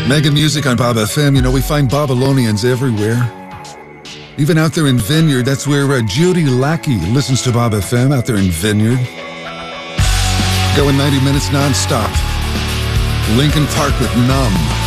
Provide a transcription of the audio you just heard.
Mega music on Bob FM. You know, we find Babylonians everywhere. Even out there in Vineyard, that's where Judy Lackey listens to Bob FM out there in Vineyard. Going 90 minutes non-stop. Linkin Park with Numb.